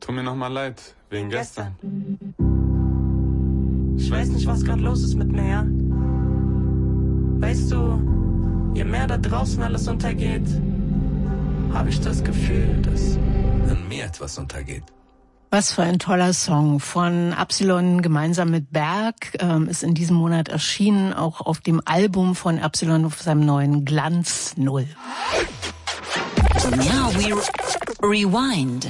Tut mir nochmal leid, wegen gestern. Ich weiß nicht, was gerade los ist mit mir, ja? Weißt du, je mehr da draußen alles untergeht, habe ich das Gefühl, dass an mir etwas untergeht. Was für ein toller Song von Absilon gemeinsam mit Berg, ist in diesem Monat erschienen, auch auf dem Album von Absilon auf seinem neuen Glanz 0. Now we rewind.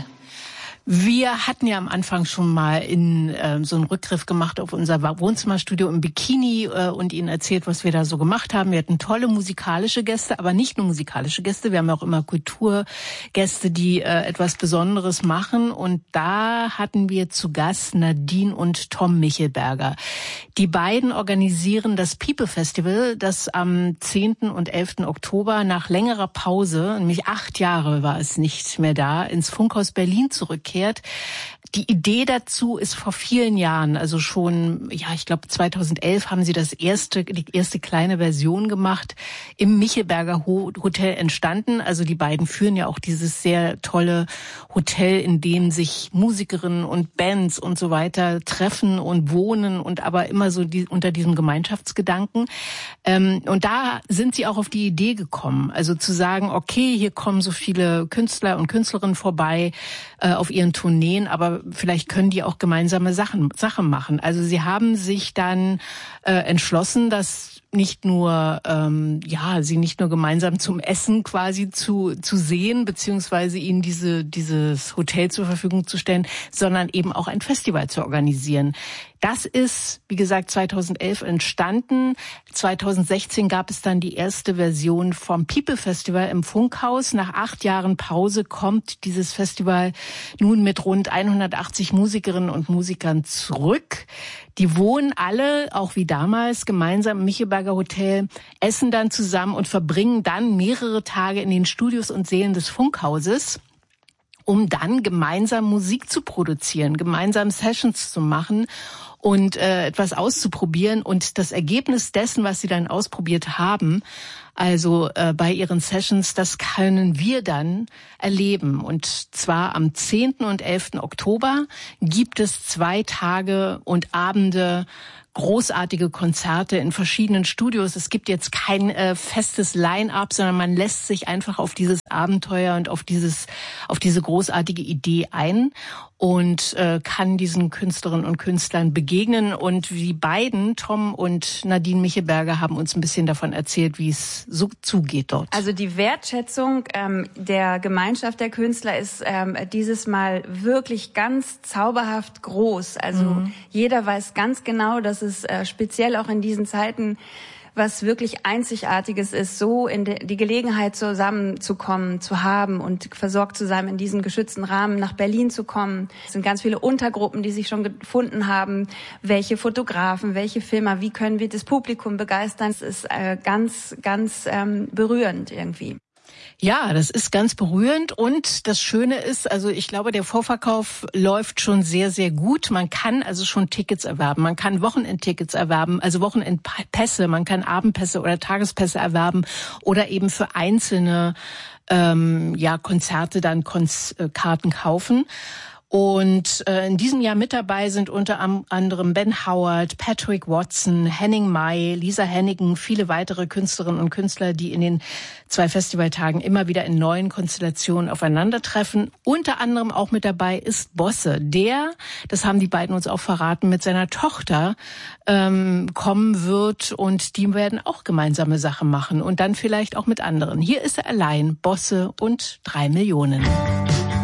Wir hatten ja am Anfang schon mal so einen Rückgriff gemacht auf unser Wohnzimmerstudio im Bikini und Ihnen erzählt, was wir da so gemacht haben. Wir hatten tolle musikalische Gäste, aber nicht nur musikalische Gäste. Wir haben auch immer Kulturgäste, die etwas Besonderes machen. Und da hatten wir zu Gast Nadine und Tom Michelberger. Die beiden organisieren das People Festival, das am 10. und 11. Oktober nach längerer Pause, nämlich 8 Jahre war es nicht mehr da, ins Funkhaus Berlin zurückkehrt. Die Idee dazu ist vor vielen Jahren, also schon, ja, ich glaube 2011 haben sie die erste kleine Version gemacht, im Michelberger Hotel entstanden. Also die beiden führen ja auch dieses sehr tolle Hotel, in dem sich Musikerinnen und Bands und so weiter treffen und wohnen und aber immer so unter diesem Gemeinschaftsgedanken. Und da sind sie auch auf die Idee gekommen, also zu sagen, okay, hier kommen so viele Künstler und Künstlerinnen vorbei auf ihren Tourneen, aber vielleicht können die auch gemeinsame Sachen machen. Also sie haben sich dann entschlossen, dass sie nicht nur gemeinsam zum Essen quasi zu sehen, beziehungsweise ihnen dieses Hotel zur Verfügung zu stellen, sondern eben auch ein Festival zu organisieren. Das ist, wie gesagt, 2011 entstanden. 2016 gab es dann die erste Version vom People Festival im Funkhaus. Nach 8 Jahren Pause kommt dieses Festival nun mit rund 180 Musikerinnen und Musikern zurück. Die wohnen alle, auch wie damals, gemeinsam im Michelberger Hotel, essen dann zusammen und verbringen dann mehrere Tage in den Studios und Sälen des Funkhauses, um dann gemeinsam Musik zu produzieren, gemeinsam Sessions zu machen und etwas auszuprobieren. Und das Ergebnis dessen, was sie dann ausprobiert haben, also bei ihren Sessions, das können wir dann erleben. Und zwar am 10. und 11. Oktober gibt es 2 Tage und Abende, großartige Konzerte in verschiedenen Studios. Es gibt jetzt kein festes Line-up, sondern man lässt sich einfach auf dieses Abenteuer und auf diese großartige Idee ein und kann diesen Künstlerinnen und Künstlern begegnen. Und die beiden, Tom und Nadine Michelberger, haben uns ein bisschen davon erzählt, wie es so zugeht dort. Also die Wertschätzung der Gemeinschaft der Künstler ist dieses Mal wirklich ganz zauberhaft groß. Also jeder weiß ganz genau, dass es speziell auch in diesen Zeiten was wirklich Einzigartiges ist, so in die Gelegenheit zusammenzukommen, zu haben und versorgt zu sein, in diesem geschützten Rahmen nach Berlin zu kommen. Es sind ganz viele Untergruppen, die sich schon gefunden haben. Welche Fotografen, welche Filmer, wie können wir das Publikum begeistern? Es ist ganz, ganz berührend irgendwie. Ja, das ist ganz berührend und das Schöne ist, also ich glaube, der Vorverkauf läuft schon sehr, sehr gut. Man kann also schon Tickets erwerben, man kann Wochenendtickets erwerben, also Wochenendpässe, man kann Abendpässe oder Tagespässe erwerben oder eben für einzelne Konzerte dann Karten kaufen. Und in diesem Jahr mit dabei sind unter anderem Ben Howard, Patrick Watson, Henning May, Lisa Hennigan, viele weitere Künstlerinnen und Künstler, die in den 2 Festivaltagen immer wieder in neuen Konstellationen aufeinandertreffen. Unter anderem auch mit dabei ist Bosse, der, das haben die beiden uns auch verraten, mit seiner Tochter kommen wird und die werden auch gemeinsame Sachen machen und dann vielleicht auch mit anderen. Hier ist er allein, Bosse und 3 Millionen.